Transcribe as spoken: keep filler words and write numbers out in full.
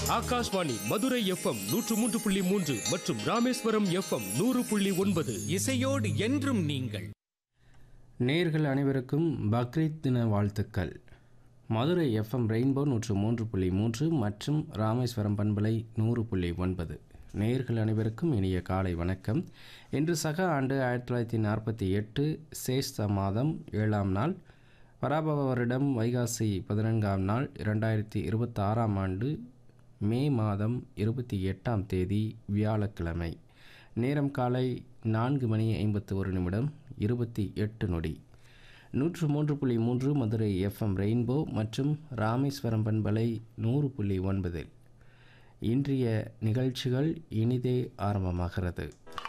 Akashvani Madurai FM நூற்று மூன்று புள்ளி மூன்று மற்றும் ராமேஸ்வரம் எஃப்எம் நூறு புள்ளி ஒன்பது. இசையோடு என்றும் நீங்கள். நேயர்கள் அனைவருக்கும் பக்ரீத் தின வாழ்த்துக்கள். மதுரை எஃப்எம் ரெயின்போ நூற்று மூன்று புள்ளி மூன்று மற்றும் ராமேஸ்வரம் பண்பலை நூறு புள்ளி ஒன்பது. நேயர்கள் அனைவருக்கும் இனிய காலை வணக்கம். இன்று சக ஆண்டு ஆயிரத்தி தொள்ளாயிரத்தி நாற்பத்தி எட்டு சேஷ்ட மாதம் ஏழாம் நாள், பராபவ வருடம் வைகாசி பதினான்காம் நாள், இரண்டாயிரத்தி இருபத்தி ஆறாம் ஆண்டு மே மாதம் இருபத்தி எட்டாம் தேதி வியாழக்கிழமை. நேரம் காலை நான்கு மணி ஐம்பத்து ஒரு நிமிடம் இருபத்தி எட்டு நொடி. நூற்று மூன்று புள்ளி மூன்று மதுரை எஃப்எம் ரெயின்போ மற்றும் ராமேஸ்வரம் பண்பலை நூறு புள்ளி ஒன்பதில் இன்றைய நிகழ்ச்சிகள் இனிதே ஆரம்பமாகிறது.